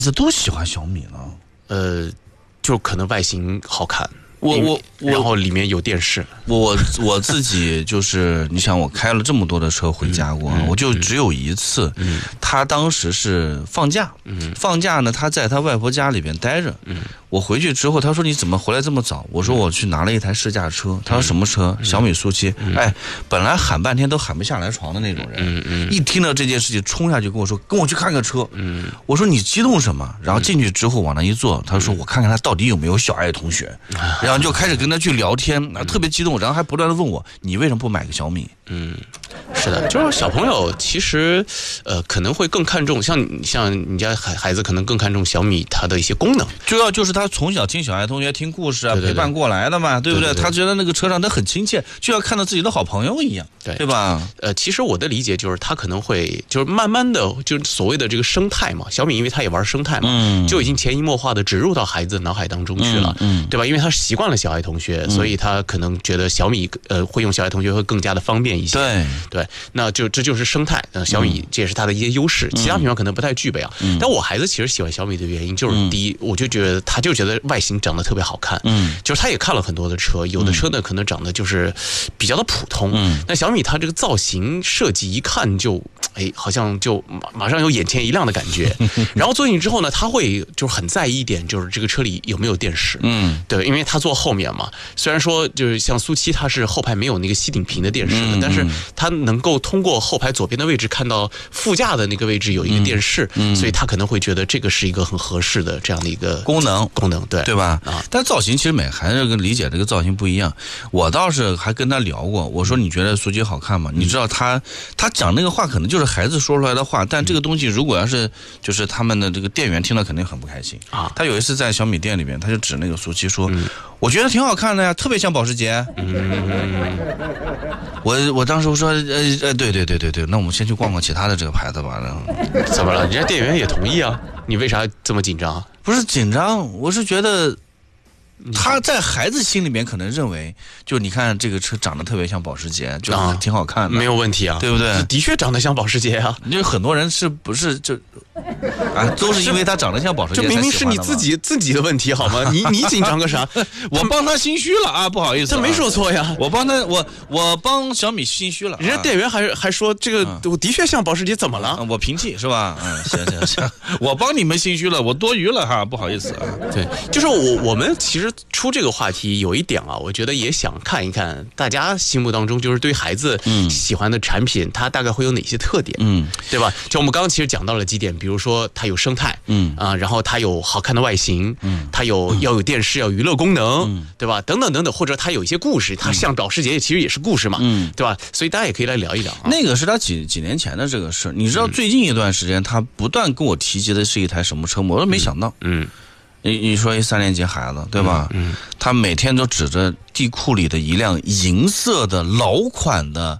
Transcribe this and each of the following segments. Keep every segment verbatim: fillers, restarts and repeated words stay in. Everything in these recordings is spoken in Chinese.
这都喜欢小米呢？ 呃，就可能外形好看。 我我然后里面有电视， 我我自己就是，你想我开了这么多的车回家过，嗯、我就只有一次，嗯、他当时是放假，嗯、放假呢，他在他外婆家里边待着，嗯、我回去之后，他说你怎么回来这么早？我说我去拿了一台试驾车，他说什么车？嗯、小米速七，嗯、哎，本来喊半天都喊不下来床的那种人，嗯嗯、一听到这件事情，冲下去跟我说，跟我去看个车，嗯、我说你激动什么？然后进去之后往那一坐，他说我看看他到底有没有小爱同学，然后就开始跟他去聊天，啊，特别激动，然后还不断的问我，你为什么不买个小米？ 嗯，是的，就是小朋友其实，呃，可能会更看重，像像你家孩孩子可能更看重小米它的一些功能， 主要就是他从小听小爱同学听故事啊，对对对，陪伴过来的嘛，对不对？对对对，他觉得那个车上他很亲切，就要看到自己的好朋友一样，对对吧？ 呃，其实我的理解就是，他可能会就是慢慢的，就是所谓的这个生态嘛，小米因为他也玩生态嘛，嗯，就已经潜移默化的植入到孩子脑海当中去了，嗯，嗯对吧？因为他习惯了小爱同学，嗯、所以他可能觉得小米呃会用小爱同学会更加的方便一些， 对对，那就这就是生态，呃，小米这也是它的一些优势，嗯、其他品牌可能不太具备啊。嗯、但我孩子其实喜欢小米的原因就是第一，嗯、我就觉得他就觉得外形长得特别好看，嗯，就是他也看了很多的车，有的车呢可能长得就是比较的普通，嗯，那小米它这个造型设计一看就，哎，好像就马马上有眼前一亮的感觉。然后坐进去之后呢，他会就是很在意一点，就是这个车里有没有电视，嗯，对，因为他坐后面嘛，虽然说就是像苏七它是后排没有那个吸顶屏的电视的，嗯、但是它能够通过后排左边的位置看到副驾的那个位置有一个电视，嗯、所以他可能会觉得这个是一个很合适的这样的一个功能功能，对对吧？啊，但造型其实每个孩子跟理解这个造型不一样。我倒是还跟他聊过，我说你觉得苏七好看吗？嗯、你知道他他讲那个话可能就是孩子说出来的话，但这个东西如果要是就是他们的这个店员听了肯定很不开心啊。他有一次在小米店里边，他就指那个苏七说。嗯我觉得挺好看的呀，特别像保时捷。嗯，我我当时我说，呃呃，对对对对对，那我们先去逛逛其他的这个牌子吧。 怎么了？人家店员也同意啊，你为啥这么紧张？ 不是紧张，我是觉得。他在孩子心里面可能认为，就你看这个车长得特别像保时捷，就挺好看的， 啊、没有问题啊， 对不对？ 的确长得像保时捷啊， 因为很多人是不是就啊，都是因为他长得像保时捷才喜欢的吗？ 这明明是你自己自己的问题好吗？你你紧张个啥？ 我帮他心虚了啊，不好意思、啊， 他没说错呀， 我帮他，我我帮小米心虚了、啊。 人家店员还还说这个我的确像保时捷，怎么了？ 嗯、我平气是吧？嗯，行行行，我帮你们心虚了，我多余了哈，不好意思啊。 对，就是我我们其实出这个话题有一点啊，我觉得也想看一看大家心目当中就是对孩子喜欢的产品，嗯、它大概会有哪些特点，嗯，对吧？就我们刚刚其实讲到了几点，比如说它有生态，嗯啊，然后它有好看的外形，嗯，它有要有电视，要有娱乐功能，嗯，对吧？等等等等，或者它有一些故事，它像保时捷其实也是故事嘛，嗯，对吧？所以大家也可以来聊一聊、啊。 那个是他几几年前的这个事，你知道最近一段时间他不断跟我提及的是一台什么车吗？我都没想到，嗯。嗯你你说一三年级孩子对吧？嗯，他每天都指着地库里的一辆银色的老款的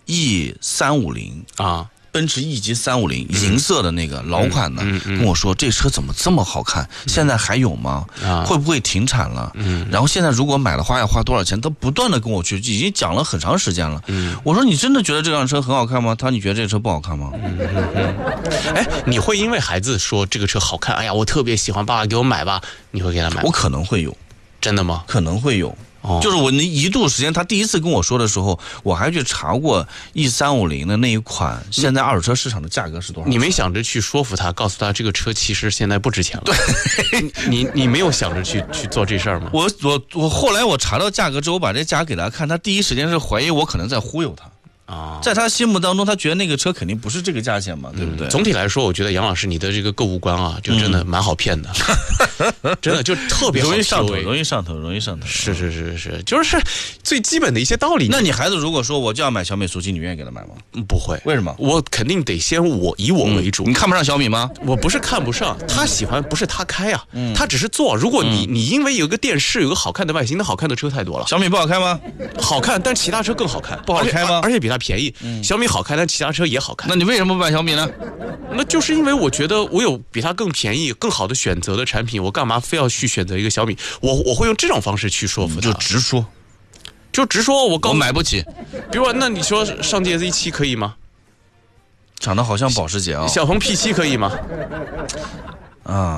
E 三五零啊，奔驰 E 级三五零银色的那个老款的，嗯嗯、跟我说这车怎么这么好看？嗯、现在还有吗？啊，会不会停产了？嗯，然后现在如果买的话要花多少钱？都不断的跟我去，已经讲了很长时间了。嗯，我说你真的觉得这辆车很好看吗？他说你觉得这个车不好看吗？嗯嗯嗯、哎，你会因为孩子说这个车好看，哎呀，我特别喜欢，爸爸给我买吧，你会给他买吗？ 我可能会有， 真的吗？ 可能会有。哦、就是我那一度时间，他第一次跟我说的时候，我还去查过 E 三五零的那一款，现在二手车市场的价格是多少？ 你没想着去说服他，告诉他这个车其实现在不值钱了？对，你你你没有想着去去做这事儿吗？ 我我我后来我查到价格之后，我把这价格给他看，他第一时间是怀疑我可能在忽悠他。啊，在他心目当中，他觉得那个车肯定不是这个价钱嘛，对不对？ 嗯、总体来说，我觉得杨老师你的这个购物观啊，就真的蛮好骗的，嗯、真的就特别好容易上头，容易上头，容易上头。 是是是是，就是最基本的一些道理。 那你孩子如果说我就要买小米速七，你愿意给他买吗？ 嗯，不会。 为什么？ 我肯定得先我以我为主。 嗯、你看不上小米吗？ 我不是看不上，他喜欢不是他开啊，嗯、他只是坐。如果你、嗯、你因为有个电视，有个好看的外形，那好看的车太多了。 小米不好开吗？ 好看，但其他车更好看。 不好开吗？ 而且比它便宜。嗯。小米好看，但其他车也好看。 那你为什么不买小米呢？ 那就是因为我觉得我有比它更便宜、更好的选择的产品，我干嘛非要去选择一个小米？我我会用这种方式去说服他， 就直说， 就直说我告我买不起。 比如说，那你说上届 Z 七可以吗？ 长得好像保时捷啊、哦。 小鹏 P 七可以吗？ 啊。